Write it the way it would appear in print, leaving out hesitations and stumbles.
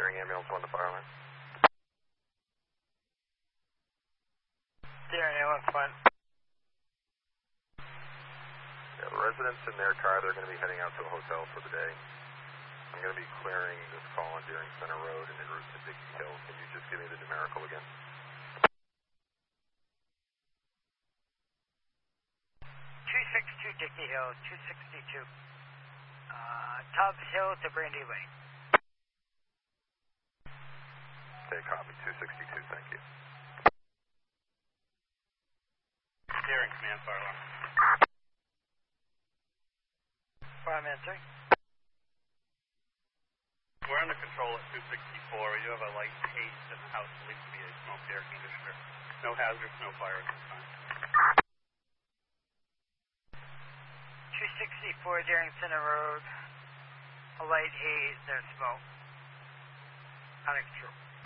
Daring ambulance 1 to fire line. Daring ambulance 1. Yeah, the residents in their car, they're going to be heading out to a hotel for the day. I'm going to be clearing this call on Deering Center Road and en route to Dixie Hill. Can you just give me the numerical again? 262 Dixie Hill, 262. Tubbs Hill to Brandy Lane. Okay, copy. 262, thank you. Daring command, fire alarm. Fireman answering. We're under control at 264. We do have a light haze in the house, believed to be a smoke air conditioner. No hazards, no fire at this time. 264 Daring Center Road. A light haze, no smoke. Out of control.